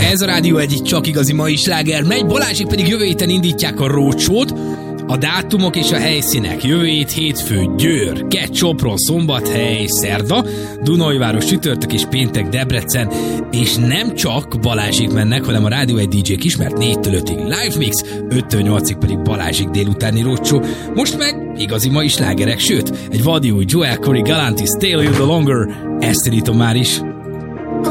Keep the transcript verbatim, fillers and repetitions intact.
Ez a Rádió egy csak igazi mai sláger megy, Balázsik pedig jövő héten indítják a roadshow-t. A dátumok és a helyszínek: jövő hét hétfő Győr, Kett, Sopron, Szombathely, szerda, Dunajváros csütörtök és péntek Debrecen, és nem csak Balázsik mennek, hanem a Rádió egy dé dzsék is, mert négytől ötig live mix, öttől nyolcig pedig Balázsik délutáni roadshow. Most meg igazi mai slágerek, sőt, egy vadi új Joel Corey Galantis Stay a Little Longer, ezt indítom már is.